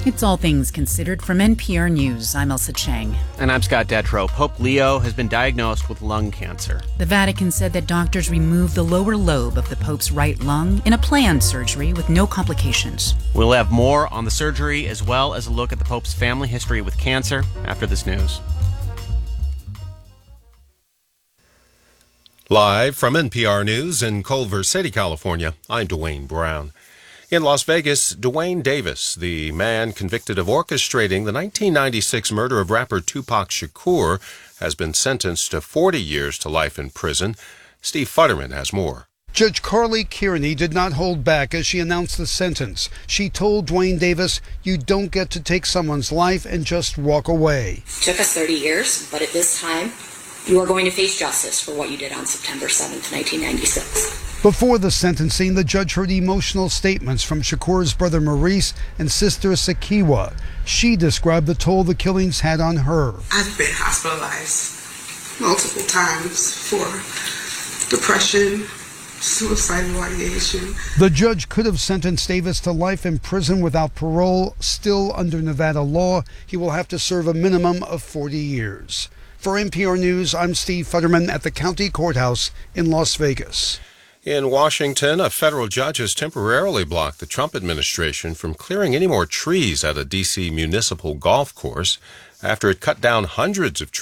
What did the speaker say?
It's All Things Considered from NPR News. I'm Elsa Chang. And I'm Scott Detrow. Pope Leo has been diagnosed with lung cancer. The Vatican said that doctors removed the lower lobe of the Pope's right lung in a planned surgery with no complications. We'll have more on the surgery as well as a look at the Pope's family history with cancer after this news. Live from NPR News in Culver City, California, I'm Dwayne Brown. In Las Vegas, Duane Davis, the man convicted of orchestrating the 1996 murder of rapper Tupac Shakur, has been sentenced to 40 years to life in prison. Steve Futterman has more. Judge Carly Kearney did not hold back as she announced the sentence. She told Duane Davis, "You don't get to take someone's life and just walk away." It took us 30 years, but at this time, you are going to face justice for what you did on September 7th, 1996. Before the sentencing, the judge heard emotional statements from Shakur's brother Maurice and sister Sakiwa. She described the toll the killings had on her. I've been hospitalized multiple times for depression, suicidal ideation. The judge could have sentenced Davis to life in prison without parole. Still, under Nevada law, he will have to serve a minimum of 40 years. For NPR News, I'm Steve Futterman at the county courthouse in Las Vegas. In Washington, a federal judge has temporarily blocked the Trump administration from clearing any more trees at a D.C. municipal golf course after it cut down hundreds of trees